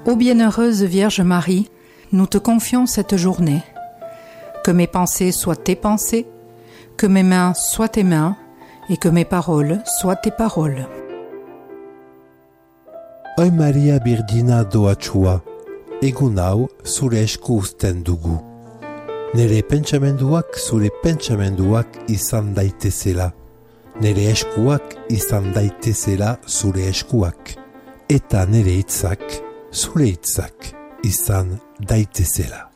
Ô bienheureuse Vierge Marie, nous te confions cette journée. Que mes pensées soient tes pensées, que mes mains soient tes mains, et que mes paroles soient tes paroles. Oi Maria Birdina doatsua, egun hau zure esku uzten dugu. Nere pentsamenduak zure pentsamenduak izan daitezela, nere eskuak izan daitezela zure eskuak, eta nere hitzak zure hitzak izan daitezela.